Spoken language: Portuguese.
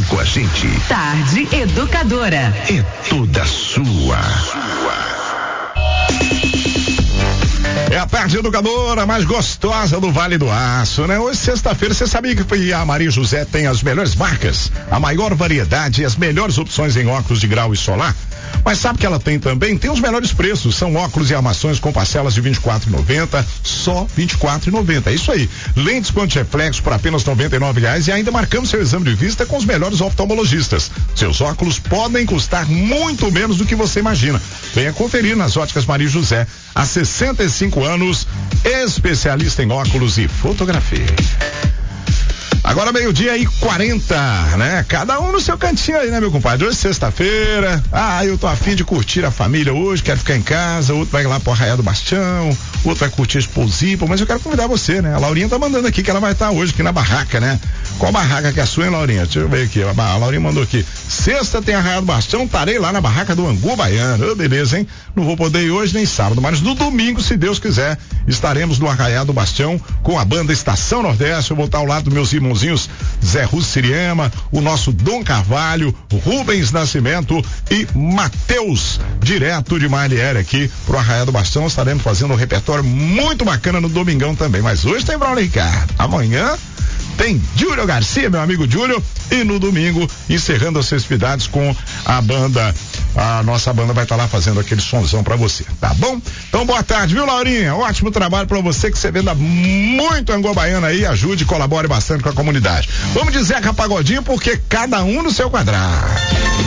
com a gente. Tarde Educadora. É toda sua. É a tarde educadora mais gostosa do Vale do Aço, né? Hoje, sexta-feira, você sabia que a Maria José tem as melhores marcas, a maior variedade e as melhores opções em óculos de grau e solar? Mas sabe que ela tem também? Tem os melhores preços, são óculos e armações com parcelas de R$24,90, só R$24,90, é isso aí. Lentes contra-reflexo por apenas R$99 e ainda marcamos seu exame de vista com os melhores oftalmologistas. Seus óculos podem custar muito menos do que você imagina. Venha conferir nas Óticas Maria José, há 65 anos, especialista em óculos e fotografia. Agora 12:40, né? Cada um no seu cantinho aí, né, meu compadre? Hoje é sexta-feira, eu tô afim de curtir a família hoje, quero ficar em casa, outro vai lá pro Arraial do Bastião, outro vai curtir Exposipo, mas eu quero convidar você, né? A Laurinha tá mandando aqui que ela vai estar hoje aqui na barraca, né? Qual barraca que é a sua, hein, Laurinha? Deixa eu ver aqui, a Laurinha mandou aqui. Sexta tem Arraial do Bastião, estarei lá na barraca do Angu Baiano. Beleza, hein? Não vou poder ir hoje nem sábado, mas no domingo, se Deus quiser, estaremos no Arraial do Bastião com a banda Estação Nordeste. Eu vou estar ao lado dos meus irmãozinhos Zé Russo Siriema, o nosso Dom Carvalho, Rubens Nascimento e Matheus, direto de Marielle aqui pro Arraial do Bastião. Estaremos fazendo um repertório muito bacana no domingão também, mas hoje tem Braulio Ricardo, amanhã tem Júlio Garcia, meu amigo Júlio, e no domingo, encerrando as festividades com a banda, a nossa banda vai estar lá fazendo aquele sonzão pra você, tá bom? Então boa tarde, viu, Laurinha? Ótimo trabalho pra você, que você venda muito Angu Baiano aí, ajude e colabore bastante com a comunidade. Vamos dizer que é Pagodinho, porque cada um no seu quadrado.